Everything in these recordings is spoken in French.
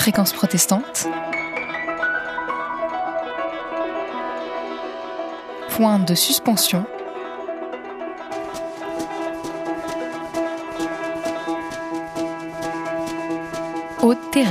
Fréquence protestante. Point de suspension. Haute-Terray.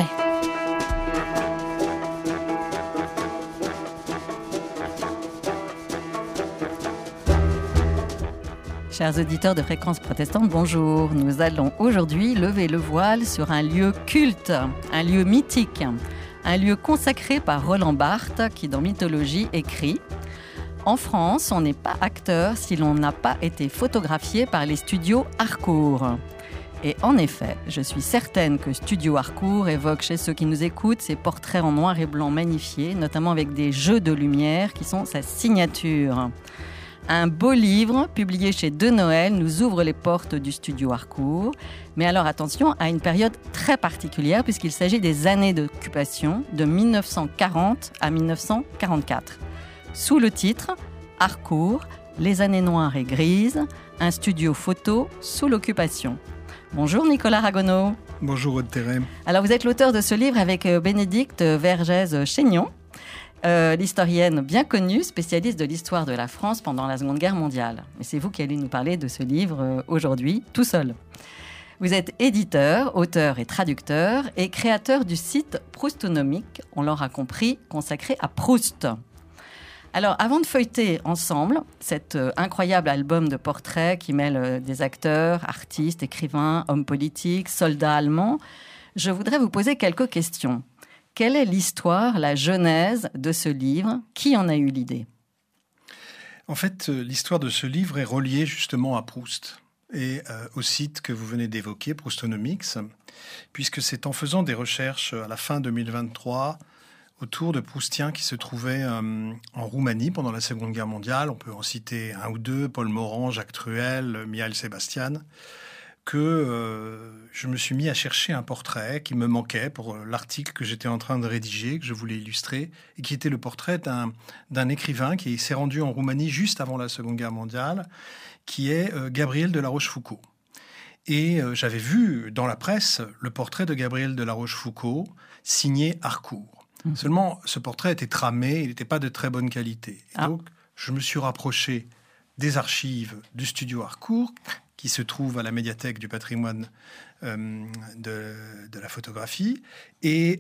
Chers auditeurs de Fréquence protestante, bonjour. Nous allons aujourd'hui lever le voile sur un lieu culte, un lieu mythique, un lieu consacré par Roland Barthes qui, dans Mythologie, écrit « En France, on n'est pas acteur si l'on n'a pas été photographié par les studios Harcourt ». Et en effet, je suis certaine que Studio Harcourt évoque chez ceux qui nous écoutent ces portraits en noir et blanc magnifiés, notamment avec des jeux de lumière qui sont sa signature. Un beau livre, publié chez De Noël, nous ouvre les portes du studio Harcourt. Mais alors attention à une période très particulière puisqu'il s'agit des années d'occupation de 1940 à 1944. Sous le titre « Harcourt, les années noires et grises, un studio photo sous l'occupation ». Bonjour Nicolas Ragonneau. Bonjour Haute-Terray. Alors vous êtes l'auteur de ce livre avec Bénédicte Vergès-Chaignon. L'historienne bien connue, spécialiste de l'histoire de la France pendant la Seconde Guerre mondiale. Et c'est vous qui allez nous parler de ce livre aujourd'hui, tout seul. Vous êtes éditeur, auteur et traducteur et créateur du site Proustonomique, on l'aura compris, consacré à Proust. Alors, avant de feuilleter ensemble cet incroyable album de portraits qui mêle des acteurs, artistes, écrivains, hommes politiques, soldats allemands, je voudrais vous poser quelques questions. Quelle est l'histoire, la genèse de ce livre ? Qui en a eu l'idée ? En fait, l'histoire de ce livre est reliée justement à Proust et au site que vous venez d'évoquer, Proustonomics, puisque c'est en faisant des recherches à la fin 2023 autour de Proustiens qui se trouvaient en Roumanie pendant la Seconde Guerre mondiale. On peut en citer un ou deux, Paul Morand, Jacques Truel, Mihail Sebastian, que je me suis mis à chercher un portrait qui me manquait pour l'article que j'étais en train de rédiger, que je voulais illustrer, et qui était le portrait d'un écrivain qui s'est rendu en Roumanie juste avant la Seconde Guerre mondiale, qui est Gabriel de La Rochefoucauld. Et j'avais vu dans la presse le portrait de Gabriel de La Rochefoucauld signé Harcourt. Seulement, ce portrait était tramé, il n'était pas de très bonne qualité. Et donc, je me suis rapproché des archives du studio Harcourt, qui se trouve à la médiathèque du patrimoine de la photographie. Et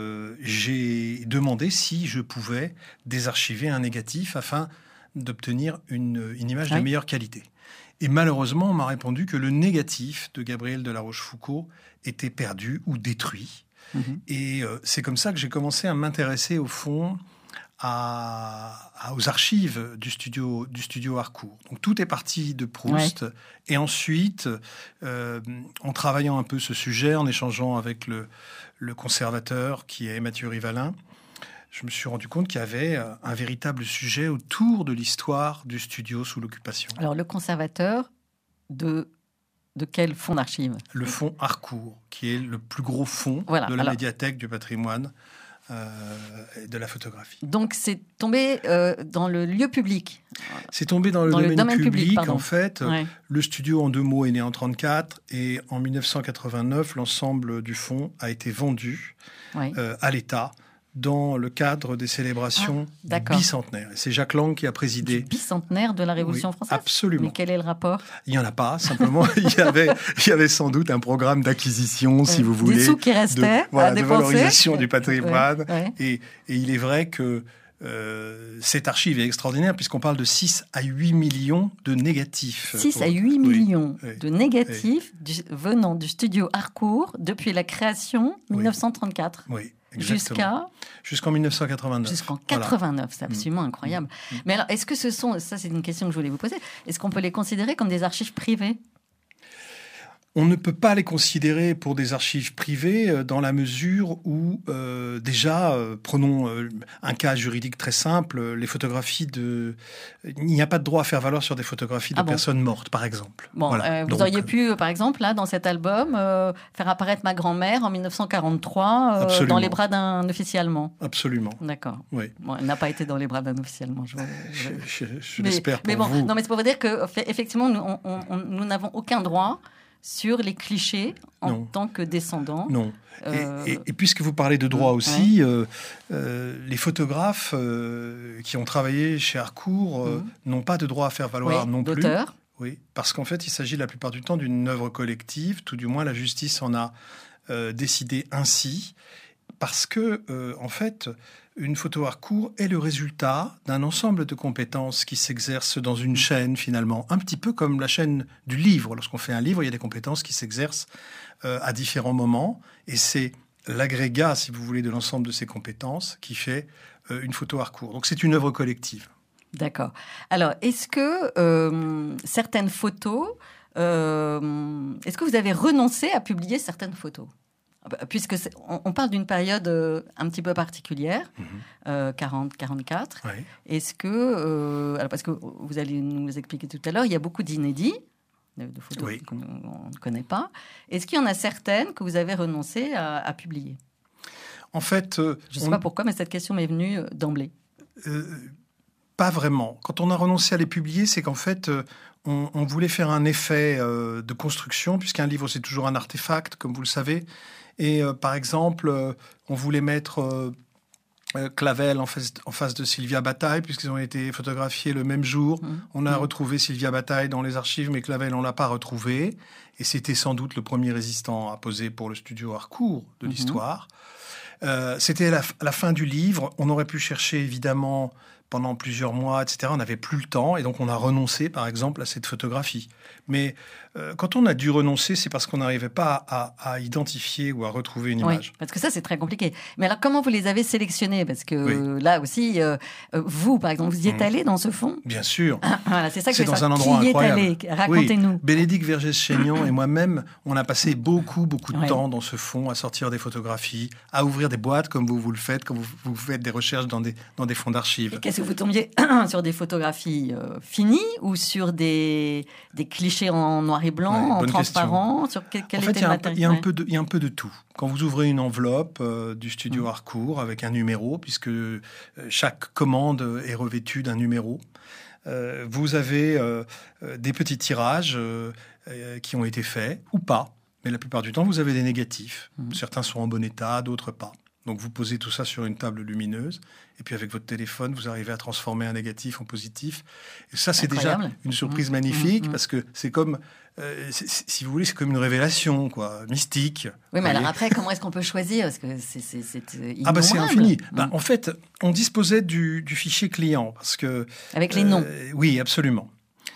j'ai demandé si je pouvais désarchiver un négatif afin d'obtenir une image de meilleure qualité. Et malheureusement, on m'a répondu que le négatif de Gabriel de La Rochefoucauld était perdu ou détruit. Et c'est comme ça que j'ai commencé à m'intéresser au fond aux archives du studio Harcourt. Donc tout est parti de Proust. Ouais. Et ensuite, en travaillant un peu ce sujet, en échangeant avec le conservateur qui est Mathieu Rivalin, je me suis rendu compte qu'il y avait un véritable sujet autour de l'histoire du studio sous l'occupation. Alors le conservateur de quel fonds d'archives ? Le fonds Harcourt, qui est le plus gros fonds de la médiathèque du patrimoine et de la photographie. Donc c'est tombé dans le lieu public. C'est tombé dans le domaine public en fait. Ouais. Le studio, en deux mots, est né en 1934 et en 1989, l'ensemble du fonds a été vendu à l'État dans le cadre des célébrations du bicentenaire. C'est Jacques Lang qui a présidé. Du bicentenaire de la Révolution française ? Absolument. Mais quel est le rapport ? Il n'y en a pas, simplement. il y avait sans doute un programme d'acquisition, si vous voulez. Des sous qui restaient à dépenser. De valorisation du patrimoine. Et il est vrai que cette archive est extraordinaire puisqu'on parle de 6 à 8 millions de négatifs. 6 à 8 millions de négatifs venant du studio Harcourt depuis la création 1934. Oui. Exactement. Jusqu'en 1989. Jusqu'en 89, c'est absolument incroyable. Mais alors, est-ce que ça c'est une question que je voulais vous poser, est-ce qu'on peut les considérer comme des archives privées ? On ne peut pas les considérer pour des archives privées dans la mesure où, prenons un cas juridique très simple, les photographies il n'y a pas de droit à faire valoir sur des photographies de personnes mortes, par exemple. Bon, vous auriez pu, par exemple, là, dans cet album, faire apparaître ma grand-mère en 1943 dans les bras d'un officier allemand. Absolument. D'accord. Oui. Bon, elle n'a pas été dans les bras d'un officier allemand. Je l'espère pour vous. Non, mais c'est pour vous dire qu'effectivement, nous n'avons aucun droit sur les clichés en tant que descendant. Non. Et puisque vous parlez de droit aussi, les photographes qui ont travaillé chez Harcourt n'ont pas de droit à faire valoir non plus. D'auteur. Oui, parce qu'en fait, il s'agit la plupart du temps d'une œuvre collective, tout du moins la justice en a décidé ainsi, parce que, en fait, une photo Harcourt est le résultat d'un ensemble de compétences qui s'exercent dans une chaîne, finalement, un petit peu comme la chaîne du livre. Lorsqu'on fait un livre, il y a des compétences qui s'exercent à différents moments, et c'est l'agrégat, si vous voulez, de l'ensemble de ces compétences qui fait une photo Harcourt. Donc c'est une œuvre collective. D'accord. Alors, est-ce que certaines photos, est-ce que vous avez renoncé à publier certaines photos ? Puisque on parle d'une période un petit peu particulière, 40-44. Oui. Est-ce que, alors parce que vous allez nous expliquer tout à l'heure, il y a beaucoup d'inédits, de photos qu'on ne connaît pas. Est-ce qu'il y en a certaines que vous avez renoncé à publier ? En fait, je ne sais pas pourquoi, mais cette question m'est venue d'emblée. Pas vraiment. Quand on a renoncé à les publier, c'est qu'en fait, on voulait faire un effet de construction, puisqu'un livre, c'est toujours un artefact, comme vous le savez. Et par exemple, on voulait mettre Clavel en face de Sylvia Bataille, puisqu'ils ont été photographiés le même jour. On a retrouvé Sylvia Bataille dans les archives, mais Clavel, on ne l'a pas retrouvé. Et c'était sans doute le premier résistant à poser pour le studio Harcourt de l'histoire. C'était à la fin du livre. On aurait pu chercher, évidemment, pendant plusieurs mois, etc. On n'avait plus le temps, et donc on a renoncé, par exemple, à cette photographie. Mais quand on a dû renoncer, c'est parce qu'on n'arrivait pas à identifier ou à retrouver une image. Oui, parce que ça, c'est très compliqué. Mais alors, comment vous les avez sélectionnés ? Parce que là aussi, vous, par exemple, vous y êtes allé dans ce fond ? Bien sûr. Voilà, c'est ça que c'est dans un endroit qui incroyable. Est allé ? Racontez-nous. Oui. Bénédicte Vergès-Chaignan et moi-même, on a passé beaucoup de temps dans ce fond, à sortir des photographies, à ouvrir des boîtes, comme vous le faites, comme vous faites des recherches dans des fonds d'archives. Et qu'est-ce que vous tombiez sur des photographies finies ou sur des clichés en noir et blanc, en transparent ? Sur quel en fait, était le matériel ? Il y a un peu de tout. Quand vous ouvrez une enveloppe du studio Harcourt avec un numéro, puisque chaque commande est revêtue d'un numéro, vous avez des petits tirages qui ont été faits ou pas. Mais la plupart du temps, vous avez des négatifs. Certains sont en bon état, d'autres pas. Donc vous posez tout ça sur une table lumineuse, et puis avec votre téléphone, vous arrivez à transformer un négatif en positif. Et ça, c'est déjà une surprise magnifique, parce que c'est comme, si vous voulez, c'est comme une révélation, quoi, mystique. Oui, mais alors après, comment est-ce qu'on peut choisir ? Parce que c'est innombrable. Ah bah c'est infini. En fait, on disposait du fichier client, parce que... Avec les noms. Oui, absolument.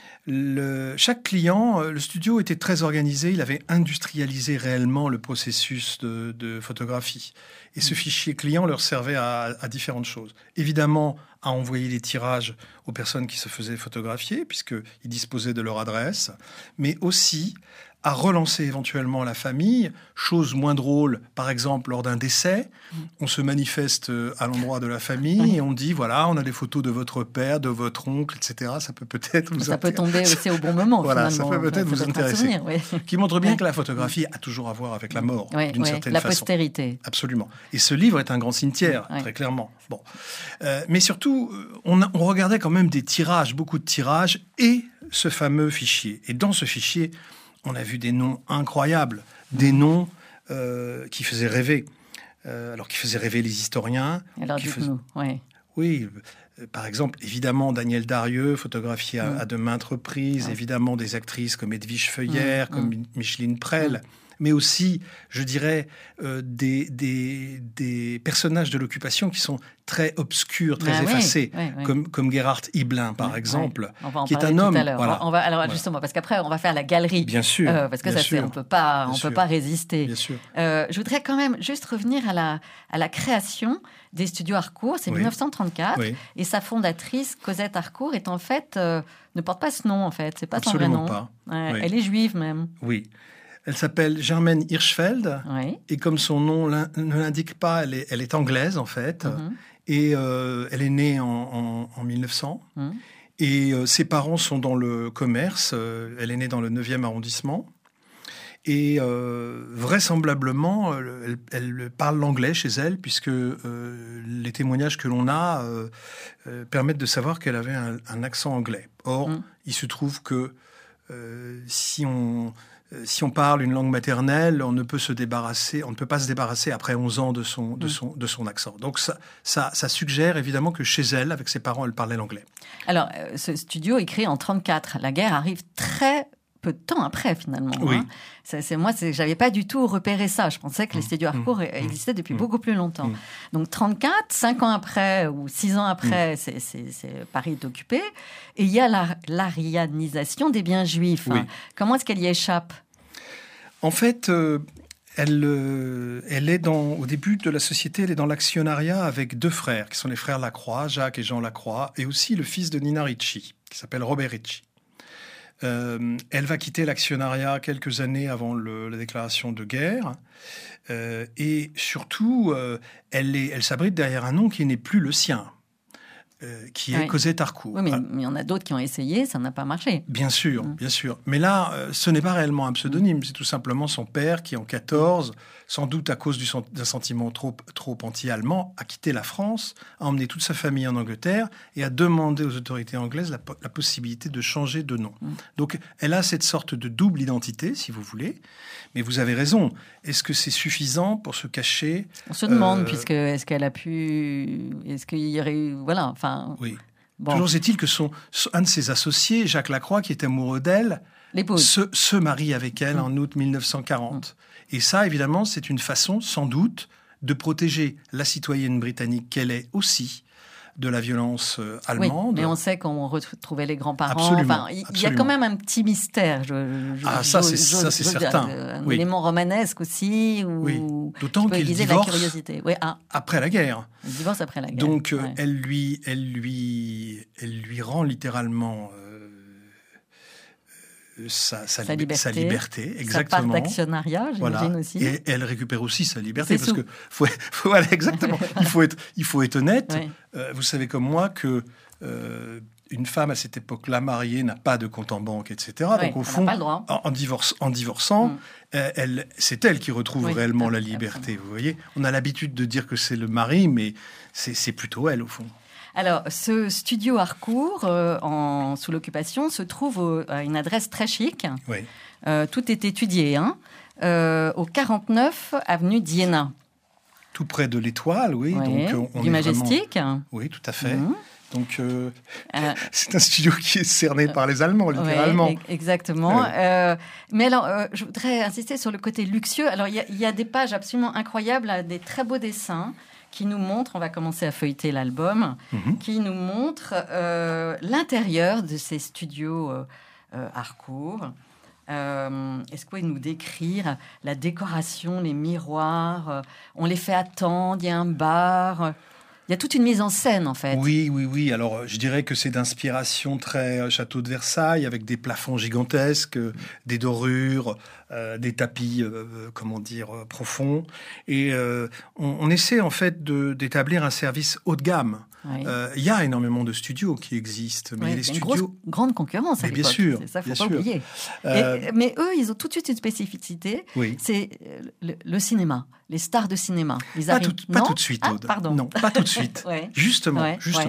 Chaque client, le studio était très organisé, il avait industrialisé réellement le processus de photographie. Et ce fichier client leur servait à différentes choses. Évidemment, à envoyer les tirages aux personnes qui se faisaient photographier, puisqu'ils disposaient de leur adresse, mais aussi à relancer éventuellement la famille, chose moins drôle, par exemple lors d'un décès, on se manifeste à l'endroit de la famille et on dit, voilà, on a des photos de votre père, de votre oncle, etc. Ça peut peut-être vous intéresser. Ça peut tomber aussi au bon moment, voilà, finalement. Ça peut peut-être vous intéresser. Souvenir, oui. Qui montre bien que la photographie a toujours à voir avec la mort, d'une certaine façon. La postérité. Absolument. Et ce livre est un grand cimetière, très clairement. Bon. Mais surtout, on regardait quand même des tirages, beaucoup de tirages, et ce fameux fichier. Et dans ce fichier, on a vu des noms incroyables, des noms qui faisaient rêver. Alors, qui faisaient rêver les historiens. Alors, dites-nous, Oui, par exemple, évidemment, Daniel Darieux, photographié à de maintes reprises, évidemment des actrices comme Edwige Feuillère, comme Micheline Prel, mais aussi, je dirais, des personnages de l'occupation qui sont très obscurs, très effacés, comme Gerhard Hiblin, par exemple, qui est un homme. Voilà. Alors, justement, parce qu'après, on va faire la galerie. Bien sûr. Parce que on peut pas résister. Bien sûr. Je voudrais quand même juste revenir à la création des studios Harcourt. C'est 1934. Oui. Et sa fondatrice, Cosette Harcourt, est en fait, ne porte pas ce nom, en fait. C'est pas son vrai nom. Pas. Elle est juive, même. Oui. Elle s'appelle Germaine Hirschfeld, et comme son nom ne l'indique pas, elle est anglaise, en fait. Et elle est née en 1900. Et ses parents sont dans le commerce. Elle est née dans le 9e arrondissement. Et vraisemblablement, elle parle l'anglais chez elle, puisque les témoignages que l'on a permettent de savoir qu'elle avait un accent anglais. Or, il se trouve que si on si on parle une langue maternelle, on ne peut pas se débarrasser après 11 ans de son accent. Donc ça suggère évidemment que chez elle, avec ses parents, elle parlait l'anglais. Alors, ce studio est créé en 1934. La guerre arrive très peu de temps après, finalement. Oui. Moi, j'avais pas du tout repéré ça. Je pensais que les studios Harcourt existaient depuis beaucoup plus longtemps. Donc, 1934, 5 ans après ou 6 ans après, Paris est occupé. Et il y a l'arianisation des biens juifs. Oui. Comment est-ce qu'elle y échappe ? En fait, elle est au début de la société, elle est dans l'actionnariat avec 2 frères, qui sont les frères Lacroix, Jacques et Jean Lacroix, et aussi le fils de Nina Ricci, qui s'appelle Robert Ricci. Elle va quitter l'actionnariat quelques années avant la déclaration de guerre. Et surtout, elle s'abrite derrière un nom qui n'est plus le sien, qui est Cosette Harcourt. Oui, mais il y en a d'autres qui ont essayé, ça n'a pas marché. Bien sûr, bien sûr. Mais là, ce n'est pas réellement un pseudonyme, c'est tout simplement son père qui, en 1914, sans doute à cause d'un sentiment trop anti-allemand, a quitté la France, a emmené toute sa famille en Angleterre et a demandé aux autorités anglaises la possibilité de changer de nom. Donc, elle a cette sorte de double identité, si vous voulez. Mais vous avez raison. Est-ce que c'est suffisant pour se cacher ? On se demande, puisque est-ce qu'elle a pu... Est-ce qu'il y aurait eu... Voilà, enfin... Oui. Bon. Toujours est-il que un de ses associés, Jacques Lacroix, qui est amoureux d'elle, se marie avec elle en août 1940. Et ça, évidemment, c'est une façon, sans doute, de protéger la citoyenne britannique qu'elle est aussi de la violence allemande. Oui, mais on sait qu'on retrouvait les grands-parents. Absolument, enfin, il y a quand même un petit mystère. Ça, c'est certain. Un élément romanesque aussi. Oui, d'autant qu'il divorce après la guerre. Il divorce après la guerre. Donc, elle lui rend littéralement sa liberté, exactement. Sa part d'actionnariat, j'imagine aussi. Et elle récupère aussi sa liberté, parce que voilà, exactement. il faut être honnête. Oui. Vous savez comme moi que une femme à cette époque-là mariée n'a pas de compte en banque, etc. Oui, donc au fond, pas le droit. en divorçant, c'est elle qui retrouve réellement la liberté. Vous voyez, on a l'habitude de dire que c'est le mari, mais c'est plutôt elle au fond. Alors, ce studio Harcourt, sous l'occupation, se trouve à une adresse très chic. Oui. Tout est étudié, au 49 avenue d'Iéna. Tout près de l'Étoile, oui. Donc, on du est Majestic. Vraiment... Oui, tout à fait. Donc, c'est un studio qui est cerné par les Allemands, littéralement. Oui, exactement. Mais alors, je voudrais insister sur le côté luxueux. Alors, il y a des pages absolument incroyables, des très beaux dessins qui nous montrent, on va commencer à feuilleter l'album, qui nous montre l'intérieur de ces studios Harcourt. Est-ce que vous pouvez nous décrire la décoration, les miroirs, on les fait attendre, il y a un bar... Il y a toute une mise en scène, en fait. Oui. Alors, je dirais que c'est d'inspiration très château de Versailles, avec des plafonds gigantesques, des dorures, des tapis, profonds. Et on essaie, en fait, d'établir un service haut de gamme. Oui. Il y a énormément de studios qui existent, mais les studios... Une grande concurrence à l'époque. Bien sûr. Ça, il ne faut pas oublier. Mais eux, ils ont tout de suite une spécificité. Oui. C'est le cinéma, les stars de cinéma. Pas tout de suite, Aude. Pardon. Non, pas tout de suite. Justement.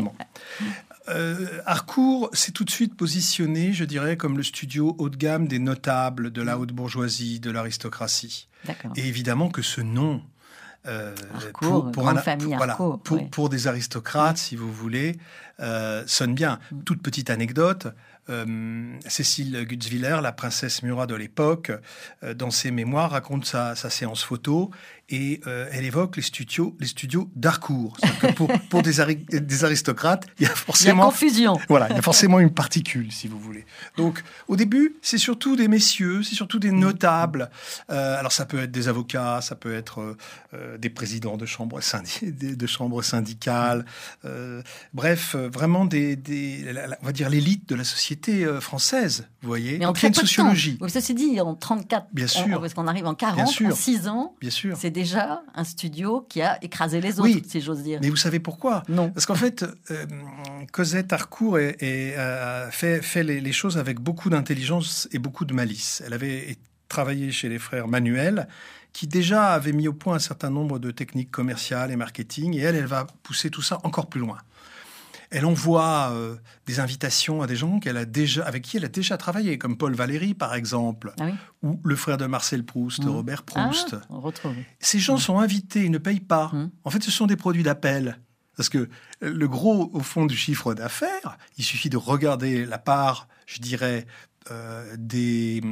Harcourt s'est tout de suite positionné, je dirais, comme le studio haut de gamme des notables, de la haute bourgeoisie, de l'aristocratie. D'accord. Et évidemment que ce nom... Harcourt, pour des aristocrates, si vous voulez, sonne bien. Toute petite anecdote, Cécile Gutzwiller, la princesse Murat de l'époque, dans ses mémoires, raconte sa séance photo et elle évoque les studios d'Harcourt. C'est-à-dire que pour des aristocrates, il y a forcément... Il y a confusion. Voilà, il y a forcément une particule, si vous voulez. Donc, au début, c'est surtout des messieurs, c'est surtout des notables. Alors, ça peut être des avocats, ça peut être des présidents de chambres syndicales. Bref, vraiment on va dire l'élite de la société française, vous voyez. Mais en très peu de sociologie. Temps. Ceci dit, en 34, bien sûr, parce qu'on arrive en 40, en 6 ans, bien sûr. C'est déjà un studio qui a écrasé les autres, si j'ose dire. Mais vous savez pourquoi ? Non. Parce qu'en fait, Cosette Harcourt fait les choses avec beaucoup d'intelligence et beaucoup de malice. Elle avait travaillé chez les frères Manuel, qui déjà avaient mis au point un certain nombre de techniques commerciales et marketing, et elle va pousser tout ça encore plus loin. Elle envoie des invitations à des gens avec qui elle a déjà travaillé, comme Paul Valéry, par exemple, ou le frère de Marcel Proust, Robert Proust. On retrouve. Ces gens sont invités, ils ne payent pas. En fait, ce sont des produits d'appel. Parce que le gros, au fond, du chiffre d'affaires, il suffit de regarder la part, je dirais, des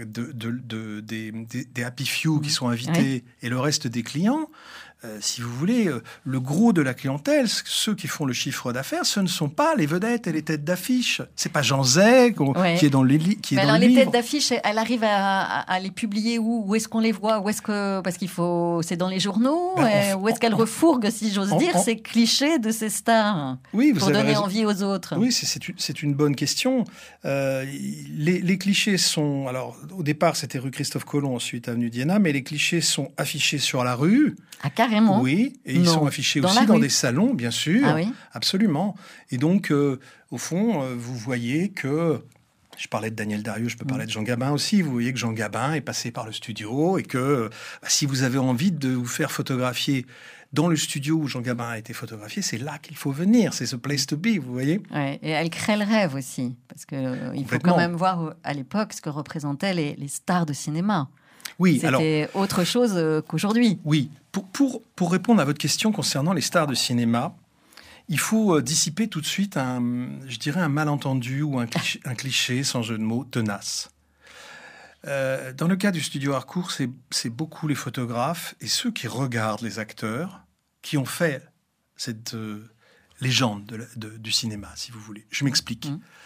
happy few qui sont invités et le reste des clients. Si vous voulez, le gros de la clientèle, ceux qui font le chiffre d'affaires, ce ne sont pas les vedettes et les têtes d'affiche. C'est pas Jean Zay qui est dans le livre. Les têtes d'affiche, elle arrive à les publier où? Où est-ce qu'on les voit? Parce qu'il faut, c'est dans les journaux. Où est-ce qu'elle refourgue, si j'ose dire, ces clichés de ces stars pour donner envie aux autres? Oui, c'est une bonne question. Les clichés sont, alors au départ c'était rue Christophe Colomb, ensuite avenue d'Iéna, mais les clichés sont affichés sur la rue. Ah, carrément? Oui, et ils sont affichés aussi dans des salons, bien sûr. Ah oui? Absolument. Et donc, au fond, vous voyez que... Je parlais de Daniel Darieux, je peux parler de Jean Gabin aussi. Vous voyez que Jean Gabin est passé par le studio et que si vous avez envie de vous faire photographier dans le studio où Jean Gabin a été photographié, c'est là qu'il faut venir. C'est ce place to be, vous voyez. Ouais, et elle crée le rêve aussi. Parce qu'il faut quand même voir à l'époque ce que représentaient les stars de cinéma. Oui, c'était autre chose qu'aujourd'hui. Oui, pour répondre à votre question concernant les stars de cinéma, il faut dissiper tout de suite un malentendu ou un cliché, sans jeu de mots, tenace. Dans le cas du studio Harcourt, c'est beaucoup les photographes et ceux qui regardent les acteurs qui ont fait cette légende du cinéma, si vous voulez. Je m'explique.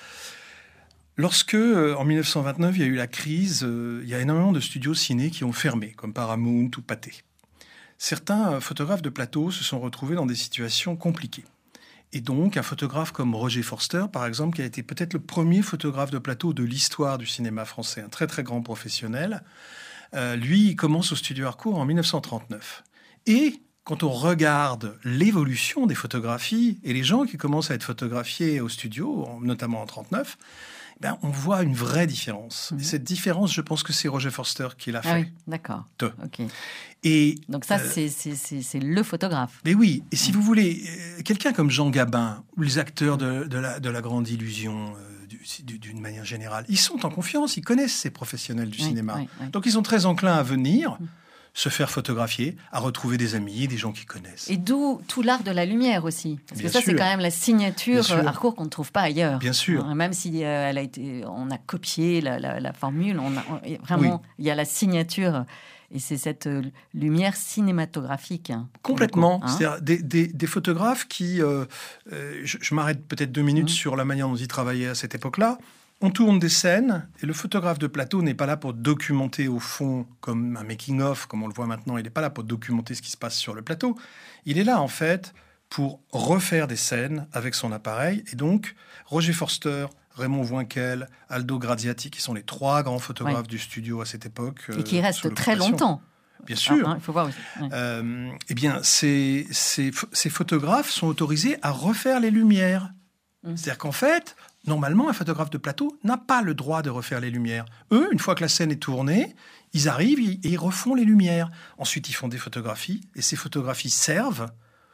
Lorsque, en 1929, il y a eu la crise, il y a énormément de studios ciné qui ont fermé, comme Paramount ou Pathé. Certains photographes de plateau se sont retrouvés dans des situations compliquées. Et donc, un photographe comme Roger Forster, par exemple, qui a été peut-être le premier photographe de plateau de l'histoire du cinéma français, un très très grand professionnel, lui, il commence au studio Harcourt en 1939. Et quand on regarde l'évolution des photographies et les gens qui commencent à être photographiés au studio, notamment en 1939, on voit une vraie différence. Et cette différence, je pense que c'est Roger Forster qui l'a fait. Ah oui, d'accord. Okay. Et, donc ça, c'est le photographe. Mais oui, et si vous voulez, quelqu'un comme Jean Gabin, ou les acteurs de la grande illusion, d'une manière générale, ils sont en confiance, ils connaissent ces professionnels du cinéma. Donc ils sont très enclins à venir... se faire photographier, à retrouver des amis, des gens qui connaissent. Et d'où tout l'art de la lumière aussi. Parce que ça, c'est quand même la signature Harcourt qu'on ne trouve pas ailleurs. Bien sûr. Même si on a copié la formule, vraiment, il y a la signature. Et c'est cette lumière cinématographique. Complètement. C'est-à-dire des photographes qui... je m'arrête peut-être 2 minutes sur la manière dont ils travaillaient à cette époque-là. On tourne des scènes et le photographe de plateau n'est pas là pour documenter au fond comme un making-of, comme on le voit maintenant. Il n'est pas là pour documenter ce qui se passe sur le plateau. Il est là, en fait, pour refaire des scènes avec son appareil. Et donc, Roger Forster, Raymond Voinquel, Aldo Graziati, qui sont les 3 grands photographes du studio à cette époque. Et qui restent très longtemps. Bien sûr. Il faut voir aussi. Eh bien, ces photographes sont autorisés à refaire les lumières. C'est-à-dire qu'en fait... Normalement, un photographe de plateau n'a pas le droit de refaire les lumières. Eux, une fois que la scène est tournée, ils arrivent et ils refont les lumières. Ensuite, ils font des photographies. Et ces photographies servent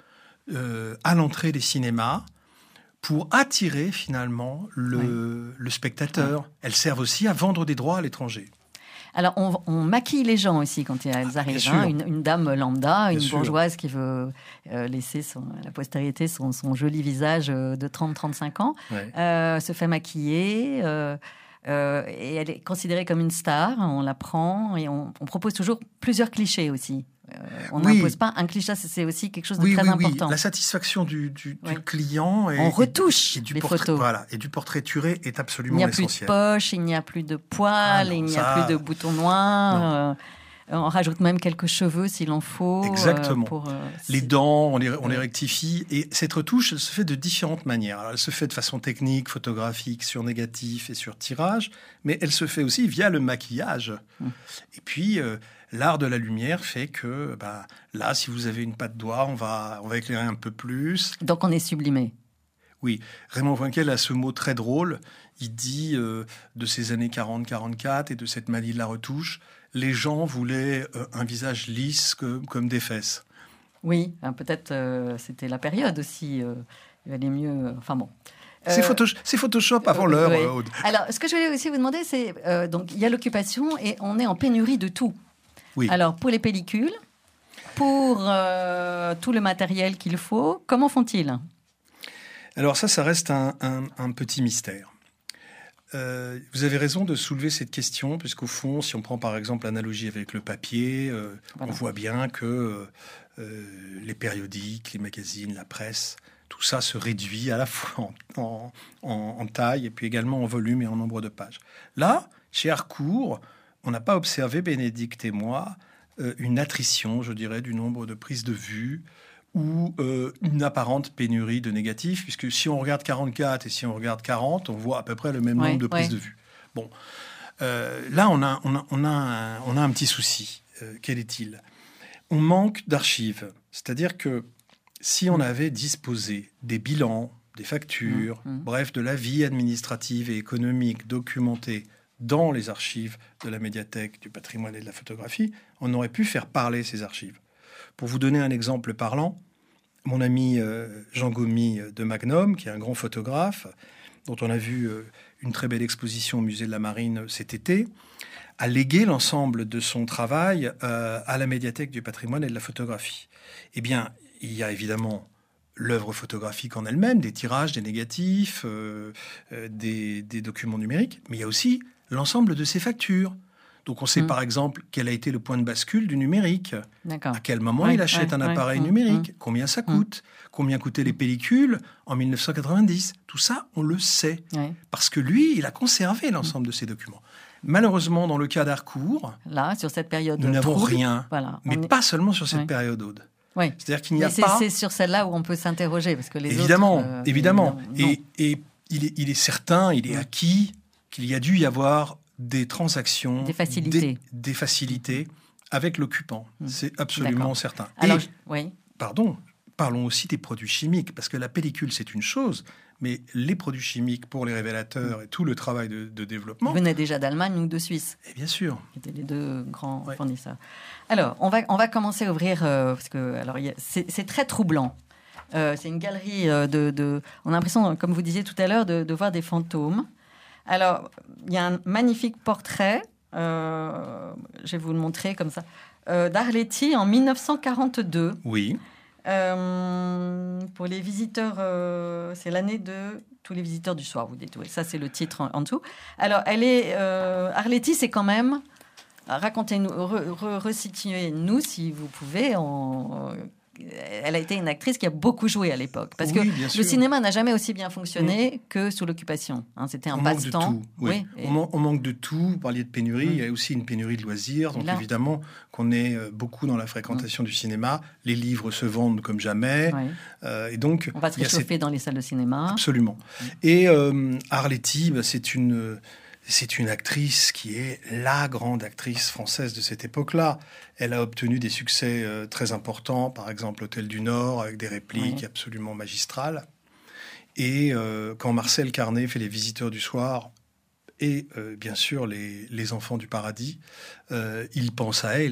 à l'entrée des cinémas pour attirer finalement le spectateur. Elles servent aussi à vendre des droits à l'étranger. Alors, on maquille les gens aussi quand elles arrivent. Une dame lambda, une bourgeoise qui veut laisser à la postérité son joli visage de 30-35 ans, se fait maquiller et elle est considérée comme une star. On la prend et on propose toujours plusieurs clichés aussi. On n'impose pas un cliché, c'est aussi quelque chose de très important. La satisfaction du client on retouche les photos. Voilà, et du portraituré est absolument essentiel. Il n'y a plus de poche, il n'y a plus de poils, il n'y a plus de boutons noirs. On rajoute même quelques cheveux s'il en faut. Exactement. Les dents, on les rectifie. Et cette retouche, elle se fait de différentes manières. Alors, elle se fait de façon technique, photographique, sur négatif et sur tirage. Mais elle se fait aussi via le maquillage. Et puis... l'art de la lumière fait que, là, si vous avez une patte d'oie, on va éclairer un peu plus. Donc, on est sublimé. Oui. Raymond Voinquel a ce mot très drôle. Il dit, de ces années 40-44 et de cette manie de la retouche, les gens voulaient un visage lisse comme des fesses. Oui, peut-être c'était la période aussi. Il valait mieux... Enfin bon. C'est Photoshop avant l'heure, oui. Aude. Alors, ce que je voulais aussi vous demander, c'est... donc, il y a l'occupation et on est en pénurie de tout. Oui. Alors, pour les pellicules, pour tout le matériel qu'il faut, comment font-ils ? Alors ça reste un petit mystère. Vous avez raison de soulever cette question, puisqu'au fond, si on prend par exemple l'analogie avec le papier, voilà. On voit bien que les périodiques, les magazines, la presse, tout ça se réduit à la fois en taille et puis également en volume et en nombre de pages. Là, chez Harcourt, on n'a pas observé, Bénédicte et moi, une attrition, je dirais, du nombre de prises de vue ou une apparente pénurie de négatifs, puisque si on regarde 44 et si on regarde 40, on voit à peu près le même nombre de prises de vue. Bon, là, on a un petit souci. Quel est-il ? On manque d'archives. C'est-à-dire que si on avait disposé des bilans, des factures, bref, de la vie administrative et économique documentée dans les archives de la médiathèque du patrimoine et de la photographie, on aurait pu faire parler ces archives. Pour vous donner un exemple parlant, mon ami Jean Gomy de Magnum, qui est un grand photographe, dont on a vu une très belle exposition au musée de la Marine cet été, a légué l'ensemble de son travail à la médiathèque du patrimoine et de la photographie. Eh bien, il y a évidemment l'œuvre photographique en elle-même, des tirages, des négatifs, des documents numériques, mais il y a aussi l'ensemble de ses factures. Donc on sait par exemple quel a été le point de bascule du numérique. D'accord. À quel moment il achète un appareil numérique, combien ça coûte, combien coûtaient les pellicules en 1990. Tout ça, on le sait. Parce que lui, il a conservé l'ensemble de ces documents. Malheureusement, dans le cas d'Harcourt, là, sur cette période nous n'avons rien. Voilà, mais pas seulement sur cette période, Aude. Oui. C'est-à-dire qu'il n'y a pas... C'est sur celle-là où on peut s'interroger, parce que les évidemment, autres... évidemment. Et il est certain, il est acquis qu'il y a dû y avoir des transactions, des facilités avec l'occupant. C'est absolument certain. Alors, parlons aussi des produits chimiques, parce que la pellicule, c'est une chose, mais les produits chimiques pour les révélateurs et tout le travail de développement... Ils venaient déjà d'Allemagne ou de Suisse. Et bien sûr. Qui étaient les deux grands fournisseurs. Alors, on va commencer à ouvrir, parce que c'est très troublant. C'est une galerie on a l'impression, comme vous disiez tout à l'heure, de voir des fantômes. Alors, il y a un magnifique portrait, je vais vous le montrer comme ça, d'Arletty en 1942. Oui. Pour les visiteurs, c'est l'année de tous les visiteurs du soir, vous dites. Oui, ça, c'est le titre en dessous. Alors, Arletty, c'est quand même... Racontez-nous, resituez-nous, si vous pouvez, elle a été une actrice qui a beaucoup joué à l'époque. Parce que le cinéma n'a jamais aussi bien fonctionné que sous l'occupation. C'était un passe-temps. Oui. On manque de tout. Vous parliez de pénurie. Il y a aussi une pénurie de loisirs. Donc évidemment qu'on est beaucoup dans la fréquentation du cinéma. Les livres se vendent comme jamais. Et donc, on va se réchauffer dans les salles de cinéma. Absolument. Et Arletty, c'est une actrice qui est la grande actrice française de cette époque-là. Elle a obtenu des succès très importants, par exemple Hôtel du Nord, avec des répliques absolument magistrales. Et quand Marcel Carné fait Les Visiteurs du Soir et bien sûr les Enfants du Paradis, il pense à elle.